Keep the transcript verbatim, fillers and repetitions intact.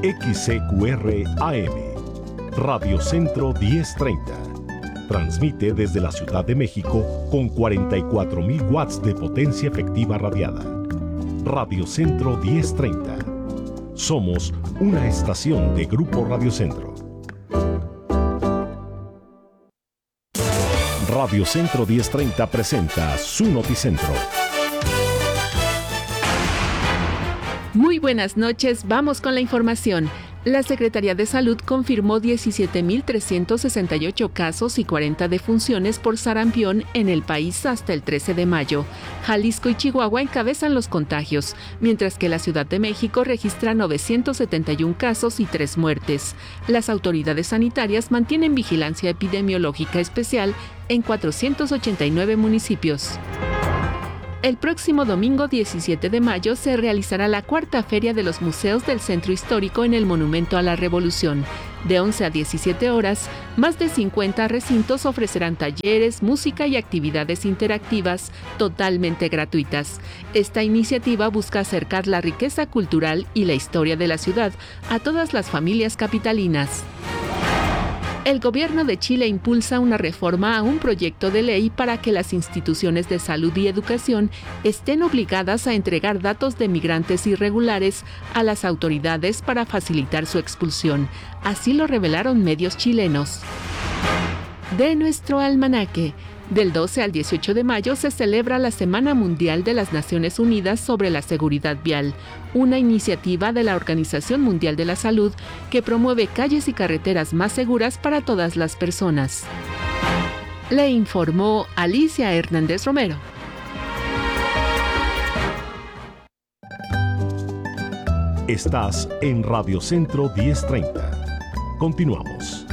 X C Q R A M, Radio Centro diez treinta. Transmite desde la Ciudad de México con cuarenta y cuatro mil watts de potencia efectiva radiada. Radio Centro diez treinta. Somos una estación de Grupo Radio Centro. Radio Centro diez treinta presenta su Noticentro. Muy buenas noches, vamos con la información. La Secretaría de Salud confirmó diecisiete mil trescientos sesenta y ocho casos y cuarenta defunciones por sarampión en el país hasta el trece de mayo. Jalisco y Chihuahua encabezan los contagios, mientras que la Ciudad de México registra novecientos setenta y uno casos y tres muertes. Las autoridades sanitarias mantienen vigilancia epidemiológica especial en cuatrocientos ochenta y nueve municipios. El próximo domingo diecisiete de mayo se realizará la cuarta Feria de los Museos del Centro Histórico en el Monumento a la Revolución. De once a diecisiete horas, más de cincuenta recintos ofrecerán talleres, música y actividades interactivas totalmente gratuitas. Esta iniciativa busca acercar la riqueza cultural y la historia de la ciudad a todas las familias capitalinas. El gobierno de Chile impulsa una reforma a un proyecto de ley para que las instituciones de salud y educación estén obligadas a entregar datos de migrantes irregulares a las autoridades para facilitar su expulsión. Así lo revelaron medios chilenos. De nuestro almanaque. Del doce al dieciocho de mayo se celebra la Semana Mundial de las Naciones Unidas sobre la Seguridad Vial, una iniciativa de la Organización Mundial de la Salud que promueve calles y carreteras más seguras para todas las personas. Le informó Alicia Hernández Romero. Estás en Radio Centro diez treinta. Continuamos.